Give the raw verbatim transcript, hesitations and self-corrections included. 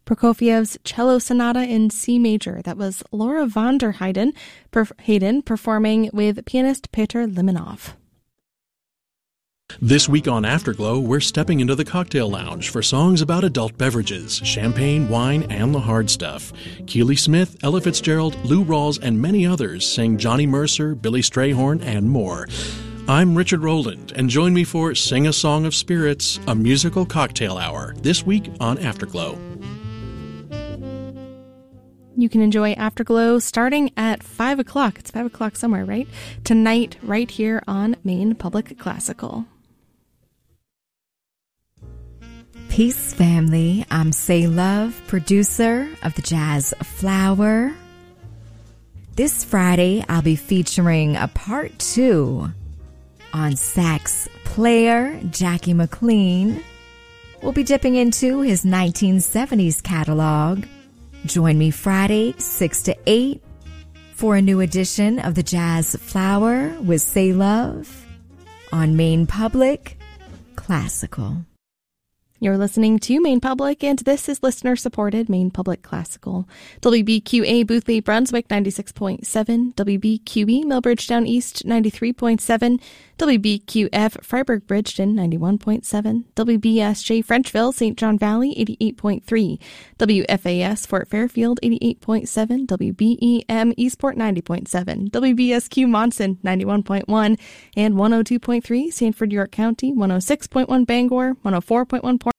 Prokofiev's Cello Sonata in C major. That was Laura von der Heyden, perf- Hayden performing with pianist Peter Limonov. This week on Afterglow, we're stepping into the cocktail lounge for songs about adult beverages, champagne, wine, and the hard stuff. Keely Smith, Ella Fitzgerald, Lou Rawls, and many others sing Johnny Mercer, Billy Strayhorn, and more. I'm Richard Rowland, and join me for Sing a Song of Spirits, a musical cocktail hour, this week on Afterglow. You can enjoy Afterglow starting at five o'clock. It's five o'clock somewhere, right? Tonight, right here on Maine Public Classical. Peace, family. I'm Say Love, producer of the Jazz Flower. This Friday, I'll be featuring a part two on sax player Jackie McLean. We'll be dipping into his nineteen seventies catalog. Join me Friday, six to eight, for a new edition of the Jazz Flower with Say Love on Maine Public Classical. You're listening to Maine Public, and this is listener-supported Maine Public Classical. W B Q A Boothly Brunswick ninety-six point seven, W B Q E Millbridge Down East ninety-three point seven, W B Q F Freiburg Bridgeton ninety-one point seven, W B S J Frenchville Saint John Valley eighty-eight point three, W F A S Fort Fairfield eighty-eight point seven, W B E M Eastport ninety point seven, W B S Q Monson ninety-one point one, and one oh two point three Sanford, York County, one oh six point one Bangor, one oh four point one Port